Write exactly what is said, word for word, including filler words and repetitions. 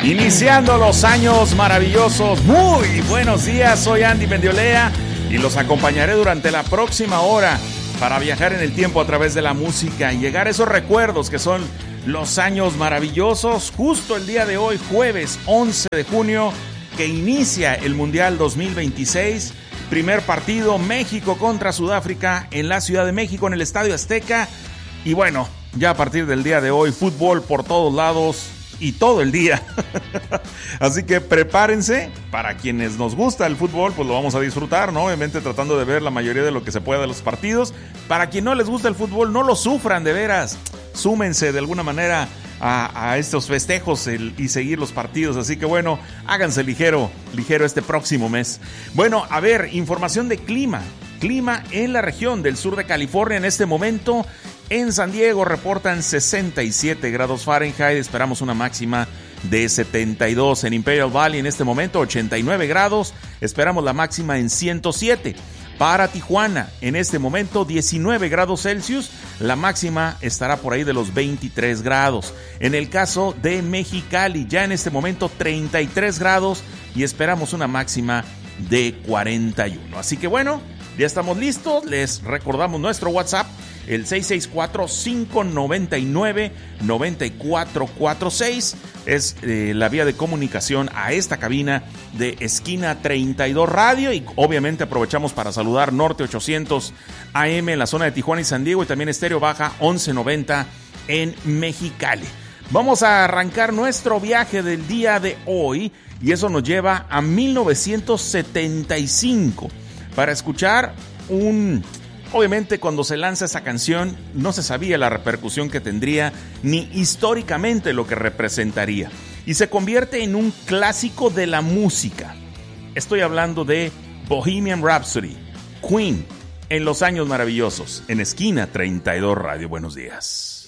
Iniciando los años maravillosos. Muy buenos días, soy Andy Mendiolea y los acompañaré durante la próxima hora para viajar en el tiempo a través de la música y llegar a esos recuerdos que son los años maravillosos. Justo el día de hoy, jueves once de junio, que inicia el Mundial dos mil veintiséis. Primer partido, México contra Sudáfrica en la Ciudad de México, en el Estadio Azteca. Y bueno, ya a partir del día de hoy, fútbol por todos lados y todo el día. Así que prepárense. Para quienes nos gusta el fútbol, pues lo vamos a disfrutar, ¿no? Obviamente tratando de ver la mayoría de lo que se pueda de los partidos. Para quien no les gusta el fútbol, no lo sufran, de veras. Súmense de alguna manera a, a estos festejos el, y seguir los partidos. Así que bueno, háganse ligero, ligero este próximo mes. Bueno, a ver, información de clima. Clima en la región del sur de California en este momento. En San Diego reportan sesenta y siete grados Fahrenheit, esperamos una máxima de setenta y dos. En Imperial Valley en este momento ochenta y nueve grados, esperamos la máxima en ciento siete. Para Tijuana en este momento diecinueve grados Celsius, la máxima estará por ahí de los veintitrés grados. En el caso de Mexicali ya en este momento treinta y tres grados y esperamos una máxima de cuarenta y uno. Así que bueno, ya estamos listos, les recordamos nuestro WhatsApp. El seis seis cuatro, cinco nueve nueve, nueve cuatro cuatro seis es eh, la vía de comunicación a esta cabina de Esquina treinta y dos Radio, y obviamente aprovechamos para saludar Norte ochocientos A M en la zona de Tijuana y San Diego, y también Estéreo Baja once noventa en Mexicali. Vamos a arrancar nuestro viaje del día de hoy y eso nos lleva a mil novecientos setenta y cinco para escuchar un... Obviamente cuando se lanza esa canción no se sabía la repercusión que tendría ni históricamente lo que representaría, y se convierte en un clásico de la música. Estoy hablando de Bohemian Rhapsody, Queen, en los años maravillosos, en Esquina treinta y dos Radio. Buenos días.